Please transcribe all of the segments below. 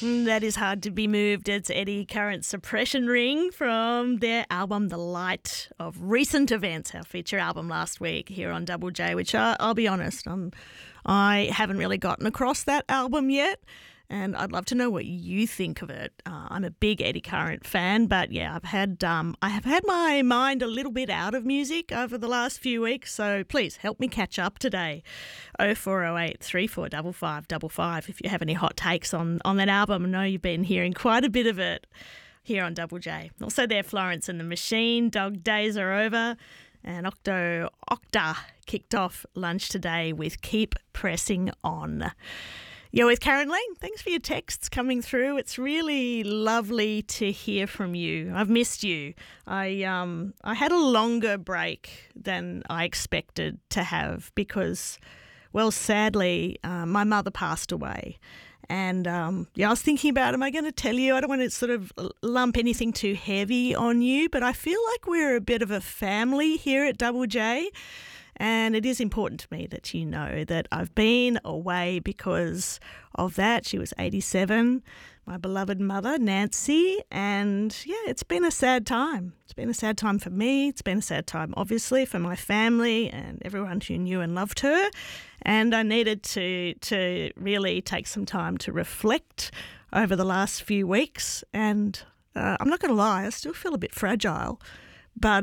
That is hard to be moved. It's Eddie Current Suppression Ring from their album The Light of Recent Events, our feature album last week here on Double J, which I'll be honest, I haven't really gotten across that album yet. And I'd love to know what you think of it. I'm a big Eddie Current fan, but yeah, I have had my mind a little bit out of music over the last few weeks, so please help me catch up today. 0408 345555 if you have any hot takes on that album. I know you've been hearing quite a bit of it here on Double J. Also there, Florence and the Machine, Dog Days Are Over, and Octa kicked off lunch today with Keep Pressing On. You're with Karen Lang. Thanks for your texts coming through. It's really lovely to hear from you. I've missed you. I had a longer break than I expected to have because, well, sadly, my mother passed away. And I was thinking about, am I going to tell you? I don't want to sort of lump anything too heavy on you, but I feel like we're a bit of a family here at Double J. And it is important to me that you know that I've been away because of that. She was 87, my beloved mother, Nancy. And yeah, it's been a sad time. It's been a sad time for me. It's been a sad time, obviously, for my family and everyone who knew and loved her. And I needed to really take some time to reflect over the last few weeks. And I'm not going to lie, I still feel a bit fragile. But,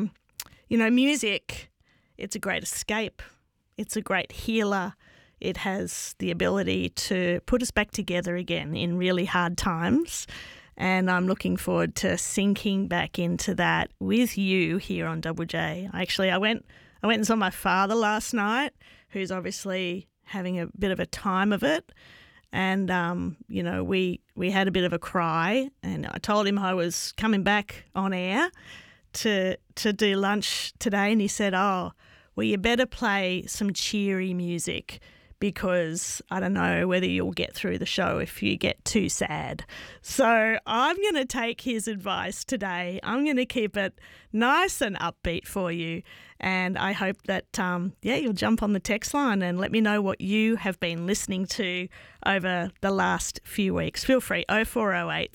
music, it's a great escape. It's a great healer. It has the ability to put us back together again in really hard times. And I'm looking forward to sinking back into that with you here on Double J. I went and saw my father last night, who's obviously having a bit of a time of it. And, we had a bit of a cry, and I told him I was coming back on air to do lunch today, and he said, well, you better play some cheery music because I don't know whether you'll get through the show if you get too sad. So I'm going to take his advice today. I'm going to keep it nice and upbeat for you, and I hope that, you'll jump on the text line and let me know what you have been listening to over the last few weeks. Feel free, 0408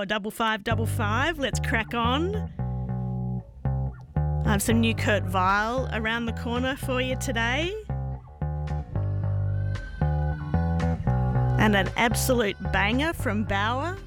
345555. Let's crack on. I have some new Kurt Vile around the corner for you today. And an absolute banger from Bauer.